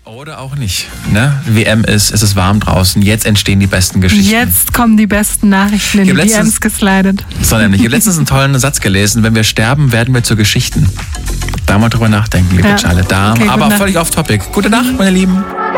Oder auch nicht. Ne? WM ist, es ist warm draußen, jetzt entstehen die besten Geschichten. Jetzt kommen die besten Nachrichten in die DMs geslidet. So nämlich. Ich habe letztens einen tollen Satz gelesen, wenn wir sterben, werden wir zu Geschichten. Da mal drüber nachdenken, liebe Charlotte. Okay, aber völlig off topic. Gute Nacht, meine Lieben.